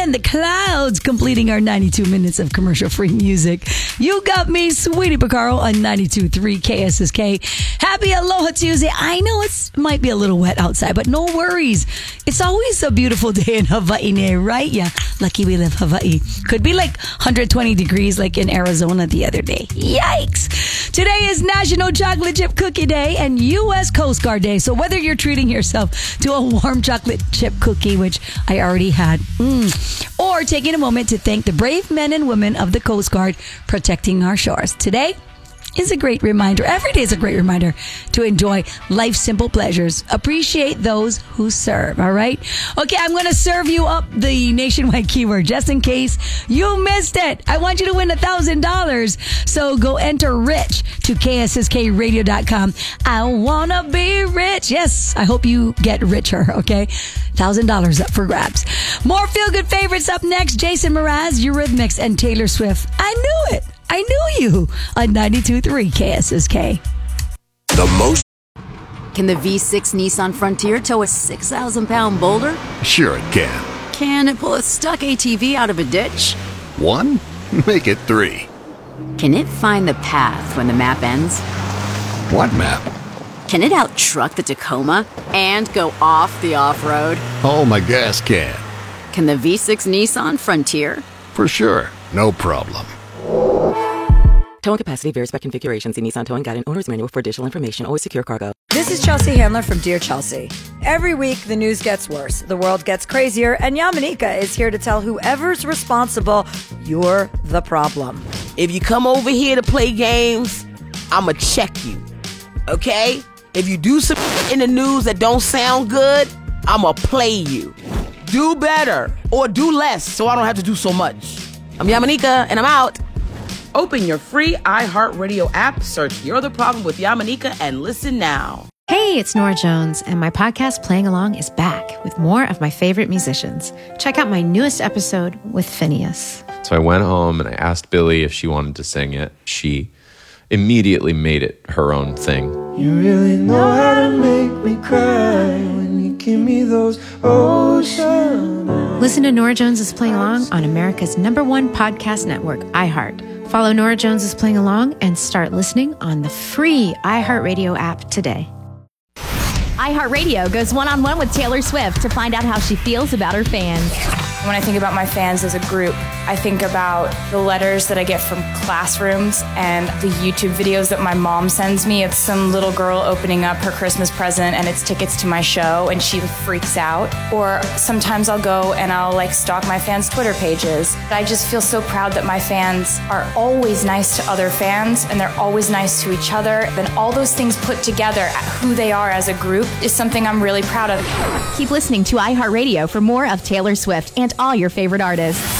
and the Clouds completing our 92 minutes of commercial-free music. You got me, Sweetie Picaro, on 92.3 KSSK. Happy Aloha Tuesday. I know it might be a little wet outside, but no worries. It's always a beautiful day in Hawaii, right? Yeah, lucky we live Hawaii. Could be like 120 degrees like in Arizona the other day. Yikes! Today is National Chocolate Chip Cookie Day and U.S. Coast Guard Day. So whether you're treating yourself to a warm chocolate chip cookie, which I already had, or taking a moment to thank the brave men and women of the Coast Guard protecting our shores. Today is a great reminder. Every day is a great reminder to enjoy life's simple pleasures. Appreciate those who serve, all right? Okay, I'm going to serve you up the nationwide keyword just in case you missed it. I want you to win $1,000. So go enter rich to KSSKradio.com. I want to be rich. Yes, I hope you get richer, okay? $1,000 up for grabs. More feel-good favorites up next. Jason Mraz, Eurythmics, and Taylor Swift. I knew it. I knew you on 92.3 KSSK. The most. Can the V6 Nissan Frontier tow a 6,000-pound boulder? Sure it can. Can it pull a stuck ATV out of a ditch? 1? Make it 3. Can it find the path when the map ends? What map? Can it out-truck the Tacoma and go off the off-road? Oh, my gas can. Can the V6 Nissan Frontier? For sure. No problem. Towing capacity varies by configuration. See Nissan Towing Guide and Owner's Manual for additional information. Always secure cargo. This is Chelsea Handler from Dear Chelsea. Every week, the news gets worse, the world gets crazier, and Yamanika is here to tell whoever's responsible, you're the problem. If you come over here to play games, I'ma check you, okay? If you do some in the news that don't sound good, I'ma play you. Do better or do less so I don't have to do so much. I'm Yamanika, and I'm out. Open your free iHeartRadio app, search You're the Problem with Yamanika, and listen now. Hey, it's Nora Jones, and my podcast Playing Along is back with more of my favorite musicians. Check out my newest episode with Phineas. So I went home and I asked Billy if she wanted to sing it. She immediately made it her own thing. You really know how to make me cry when you give me those ocean eyes. Listen to Nora Jones is Playing Along on America's #1 podcast network, iHeart. Follow Nora Jones is Playing Along and start listening on the free iHeartRadio app today. iHeartRadio goes one-on-one with Taylor Swift to find out how she feels about her fans. When I think about my fans as a group, I think about the letters that I get from classrooms and the YouTube videos that my mom sends me of some little girl opening up her Christmas present and it's tickets to my show and she freaks out. Or sometimes I'll go and I'll stalk my fans' Twitter pages. I just feel so proud that my fans are always nice to other fans and they're always nice to each other. And all those things put together at who they are as a group is something I'm really proud of. Keep listening to iHeartRadio for more of Taylor Swift and all your favorite artists.